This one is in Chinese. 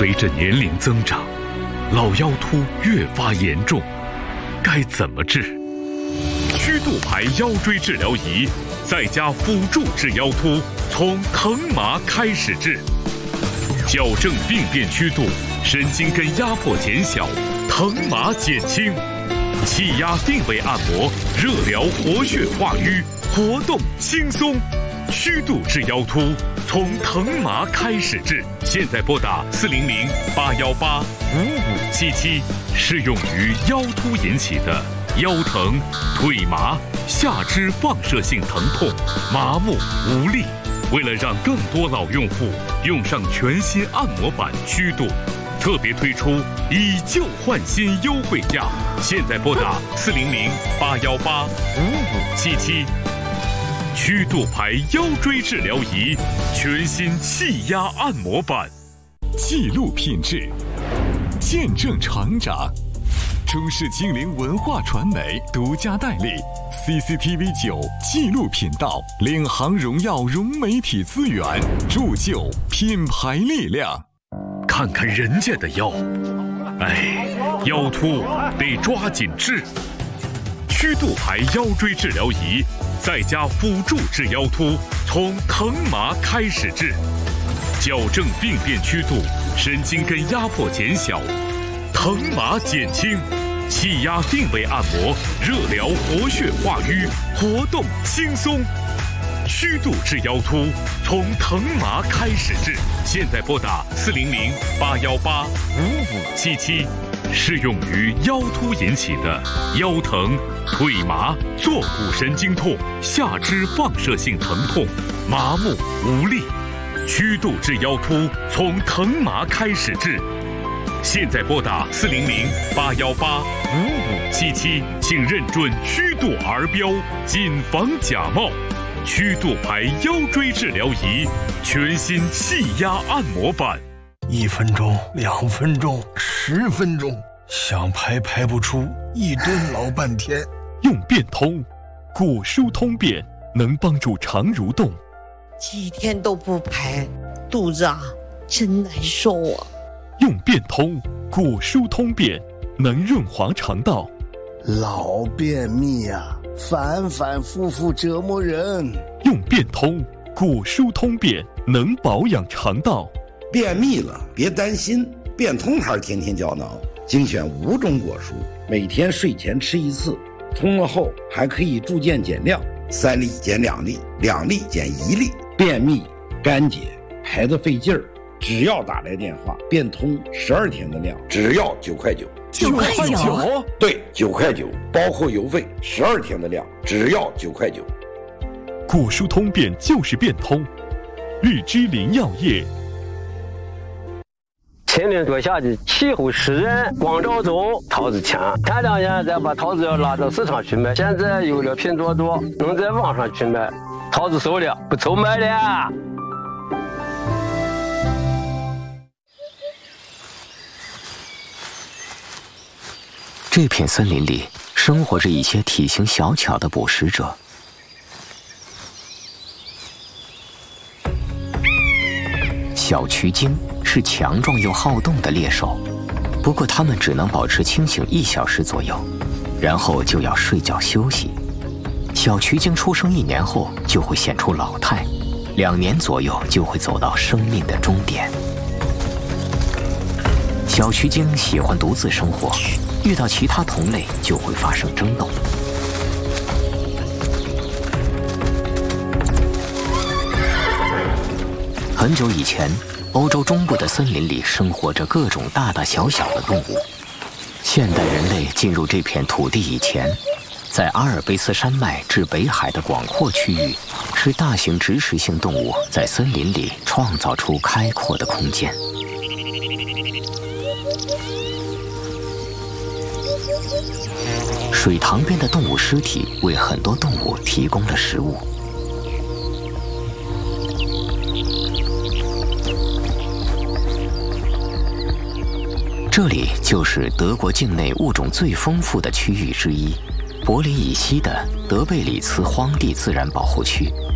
随着年龄增长，老腰突越发严重，该怎么治？曲度牌腰椎治疗仪在家辅助治腰突，从疼麻开始治，矫正病变曲度，神经根压迫减小，疼麻减轻，气压定位按摩，热疗活血化瘀，活动轻松。曲度治腰突，从疼麻开始治。现在拨打400-818-5577，适用于腰突引起的腰疼、腿麻、下肢放射性疼痛、麻木无力。为了让更多老用户用上全新按摩版曲度，特别推出以旧换新优惠价。现在拨打400-818-5577。曲度牌腰椎治疗仪，全新气压按摩版， 记录品质，见证成长。中视精灵文化传媒独家代理 CCTV9 记录频道，领航荣耀融媒体资源，铸就品牌力量。 看看人家的腰，腰突得抓紧治。曲度牌腰椎治疗仪在家辅助治腰突，从疼麻开始治，矫正病变曲度，神经根压迫减小，疼麻减轻，气压定位按摩，热疗活血化瘀，活动轻松。曲度治腰突，从疼麻开始治。现在拨打400-818-5577，适用于腰突引起的腰疼、腿麻、坐骨神经痛、下肢放射性疼痛、麻木无力。曲度治腰突，从疼麻开始治。现在拨打400-818-5577，请认准曲度儿标，谨防假冒。曲度牌腰椎治疗仪，全新气压按摩版。 1分钟、2分钟、10分钟，想排不出，一蹲老半天。 用变通，骨疏通便，能帮助肠蠕动。 几天都不排，肚子真难受啊。 用变通，骨疏通便，能润滑肠道。 老便秘反复复折磨人。 用变通，骨疏通便，能保养肠道。 便秘了别担心，变通牌天天胶囊精选5种果蔬，每天睡前吃1次，通了后还可以逐渐减量，3粒减2粒，2粒减1粒。便秘、干结、排得费劲儿，只要打来电话，变通12天的量，只要9块9。 9块9？ 对，9块9，包括邮费，12天的量，只要9块9。 骨疏通便就是变通，绿芝林药业。 前年多下的气候湿润，光照中桃子强。前2年再把桃子要拉到市场去卖，现在有了拼多多，能在网上去卖，桃子熟了，不愁卖了。 这片森林里生活着一些体型小巧的捕食者。小渠鲸是强壮又好动的猎手，不过它们只能保持清醒1小时左右，然后就要睡觉休息。小渠鲸出生1年后就会显出老态，2年左右就会走到生命的终点。小渠鲸喜欢独自生活，遇到其他同类就会发生争斗。很久以前，欧洲中部的森林里生活着各种大大小小的动物。现代人类进入这片土地以前，在阿尔卑斯山脉至北海的广阔区域，是大型植食性动物在森林里创造出开阔的空间。水塘边的动物尸体为很多动物提供了食物。这里就是德国境内物种最丰富的区域之一——柏林以西的德贝里茨荒地自然保护区。